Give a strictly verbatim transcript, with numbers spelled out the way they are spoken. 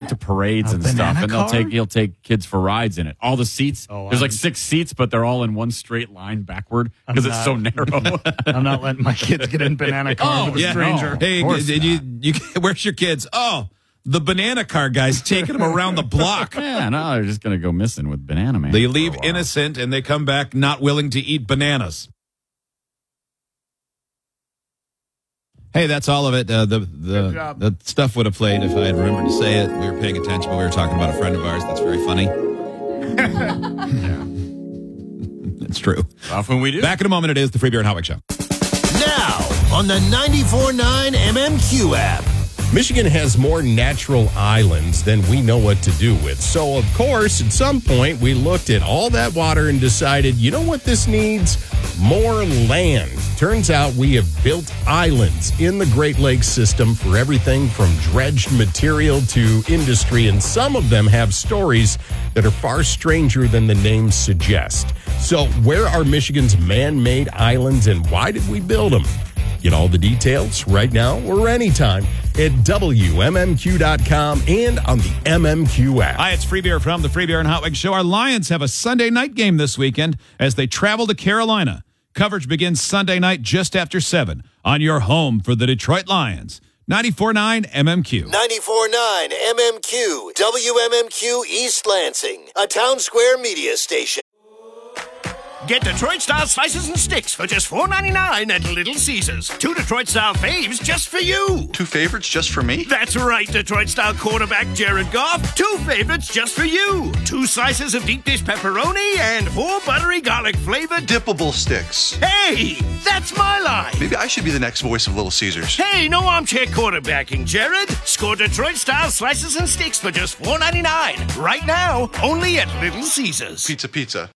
to parades A and stuff, banana and they'll car? take he'll take kids for rides in it. All the seats, Oh, there's I'm- like six seats, but they're all in one straight line backward because I'm it's so narrow. I'm not letting my kids get in banana car Oh, with a yeah, stranger. no. Hey, Of course did you, you? Where's your kids? Oh, the banana car guy's taking them around the block. Yeah, no, they're just gonna go missing with Banana Man. They for a leave while. innocent and they come back not willing to eat bananas. Hey, that's all of it. Uh, the the, job. the stuff would have played if I had remembered to say it. We were paying attention, but we were talking about a friend of ours that's very funny. Yeah, It's true. often we do. Back in a moment, it is the Free Beer and Hot Wing Show. Now on the ninety-four point nine M M Q app. Michigan has more natural islands than we know what to do with. So, of course, at some point, we looked at all that water and decided, you know what this needs? More land. Turns out we have built islands in the Great Lakes system for everything from dredged material to industry, and some of them have stories that are far stranger than the names suggest. So, where are Michigan's man-made islands and why did we build them? Get all the details right now or anytime at W M M Q dot com and on the M M Q app. Hi, it's Free Beer from the Free Beer and Hot Wing Show. Our Lions have a Sunday night game this weekend as they travel to Carolina. Coverage begins Sunday night just after seven on your home for the Detroit Lions. ninety-four point nine M M Q. ninety-four point nine M M Q, W M M Q East Lansing, a Town Square media station. Get Detroit-style slices and sticks for just four ninety-nine at Little Caesars. Two Detroit-style faves just for you. Two favorites just for me? That's right, Detroit-style quarterback Jared Goff. Two favorites just for you. Two slices of deep dish pepperoni and four buttery garlic-flavored... Dippable sticks. Hey, that's my line. Maybe I should be the next voice of Little Caesars. Hey, no armchair quarterbacking, Jared. Score Detroit-style slices and sticks for just four ninety-nine. Right now, only at Little Caesars. Pizza, pizza.